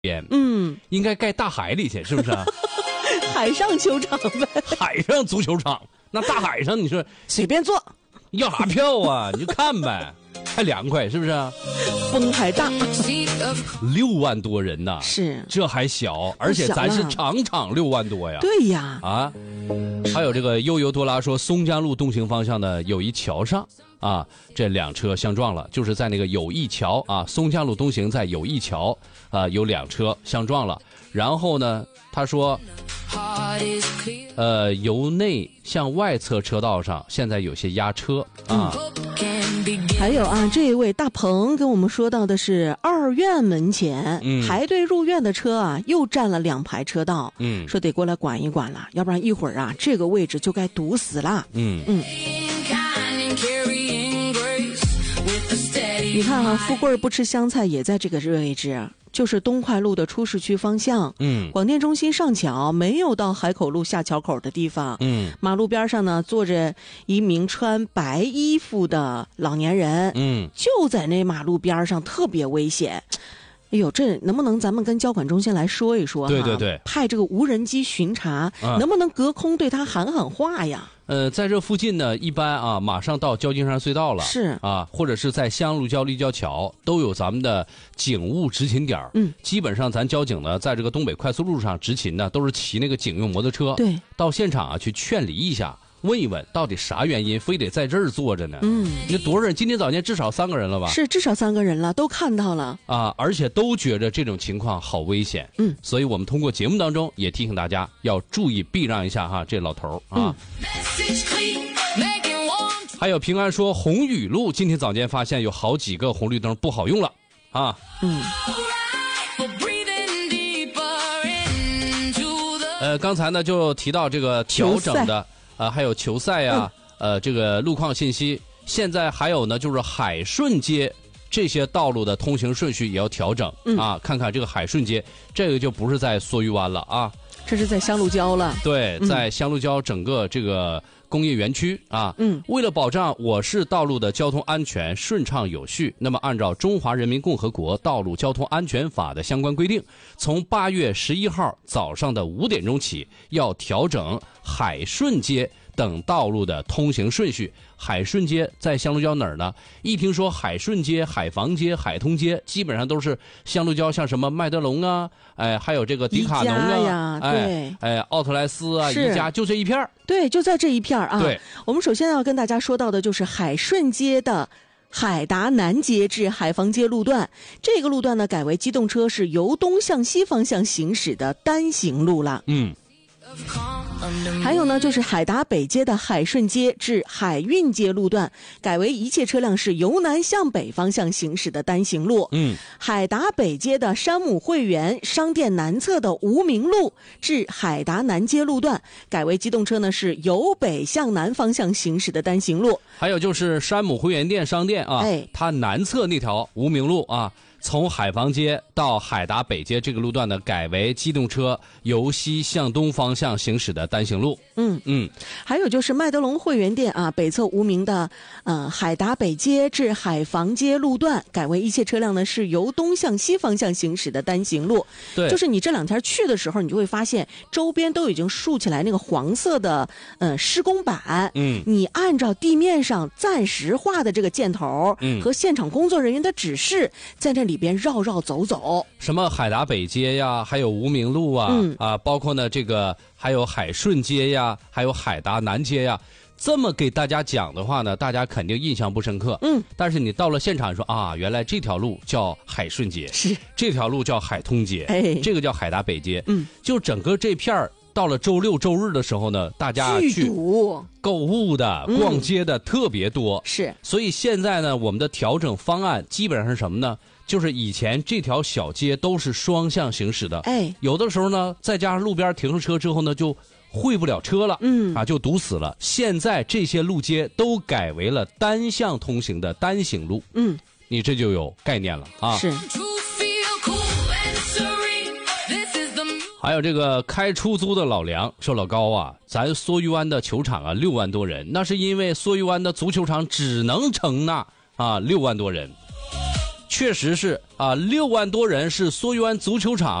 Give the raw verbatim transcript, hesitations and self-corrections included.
边， 嗯， 应该盖大海里去，是不是啊？ 海上球场呗， 海上足球场，那大海上你说随便坐， 要啥票啊？你就看呗，还凉快，是不是啊？ 风还大， 六万多人呐， 是这还小，而且咱是场场六万多呀。 对呀， 啊，还有这个悠悠多拉说，松江路东行方向的友谊桥上啊，这两车相撞了，就是在那个友谊桥啊，松江路东行在友谊桥啊，有两车相撞了。然后呢，他说，呃，由内向外侧车道上现在有些压车啊。 还有啊，这一位大鹏跟我们说到的是二院门前、嗯、排队入院的车啊，又占了两排车道， 嗯， 说得过来管一管了，要不然一会儿啊，这个位置就该堵死了。 嗯嗯，你看啊，富贵不吃香菜也在这个位置。就是东快路的出市区方向， 嗯， 广电中心上桥没有到海口路下桥口的地方， 嗯， 马路边上呢坐着一名穿白衣服的老年人， 嗯， 就在那马路边上，特别危险。哎呦，这能不能咱们跟交管中心来说一说？ 对对对， 派这个无人机巡查，啊、能不能隔空对他喊喊话呀？ 呃，在这附近呢，一般啊，马上到旧金山隧道了， 是啊，或者是在香鹿交立交桥，都有咱们的警务执勤点。 嗯， 基本上咱交警呢，在这个东北快速路上执勤呢，都是骑那个警用摩托车， 对， 到现场啊去劝离一下，问一问到底啥原因，非得在这儿坐着呢？ 嗯， 你多少人？今天早间至少三个人了吧？ 是，至少三个人了，都看到了啊，而且都觉着这种情况好危险。 嗯， 所以我们通过节目当中也提醒大家要注意避让一下哈，这老头啊。嗯，还有平安说，红雨路今天早间发现有好几个红绿灯不好用了啊。 嗯。 呃，刚才呢就提到这个调整的，呃，还有球赛呀、啊，呃，这个路况信息。现在还有呢，就是海顺街这些道路的通行顺序也要调整、 嗯、 啊。看看这个海顺街，这个就不是在梭鱼湾了啊， 这是在香鹿交了。 对，在香鹿交整个这个工业园区啊。 嗯， 为了保障我市道路的交通安全顺畅有序，那么按照《中华人民共和国道路交通安全法》的相关规定，从八月十一号早上的五点钟起，要调整海顺街等道路的通行顺序。海顺街在香鹿交哪儿呢？一听说海顺街、海防街、海通街，基本上都是香鹿交，像什么麦德龙啊，哎，还有这个迪卡侬啊， 哎， 哎，奥特莱斯啊，宜家，就这一片对，就在这一片啊。 对， 我们首先要跟大家说到的就是海顺街的海达南街至海防街路段，这个路段呢改为机动车是由东向西方向行驶的单行路了。 嗯。 还有呢，就是海达北街的海顺街至海运街路段，改为一切车辆是由南向北方向行驶的单行路。 嗯， 海达北街的山姆会员商店南侧的无名路至海达南街路段，改为机动车呢是由北向南方向行驶的单行路。 还有就是山姆会员店商店啊， 哎， 它南侧那条无名路啊，从海防街到海达北街这个路段呢，改为机动车由西向东方向行驶的单行路。 嗯嗯， 还有就是麦德龙会员店啊，北侧无名的呃海达北街至海防街路段，改为一切车辆呢是由东向西方向行驶的单行路。 对， 就是你这两天去的时候，你就会发现周边都已经竖起来那个黄色的呃施工板。 嗯， 你按照地面上暂时画的这个箭头， 嗯， 和现场工作人员的指示，在这里边绕绕走走。 什么海达北街呀，还有无名路啊， 嗯、 啊，包括呢这个还有海顺街呀，还有海达南街呀。这么给大家讲的话呢，大家肯定印象不深刻。 嗯， 但是你到了现场说啊，原来这条路叫海顺街， 是这条路叫海通街， 哎， 这个叫海达北街。 嗯， 就整个这片儿到了周六周日的时候呢，大家去购物的、逛街的特别多。 嗯、是， 所以现在呢，我们的调整方案基本上是什么呢？就是以前这条小街都是双向行驶的， 哎， 有的时候呢，再加上路边停上车之后呢，就会不了车了， 嗯啊，就堵死了。现在这些路街都改为了单向通行的单行路， 嗯， 你这就有概念了啊。 是。 还有这个开出租的老梁说，老高啊，咱梭鱼湾的球场啊六万多人，那是因为梭鱼湾的足球场只能承纳啊六万多人。 确实是啊，六万多人是梭鱼湾足球场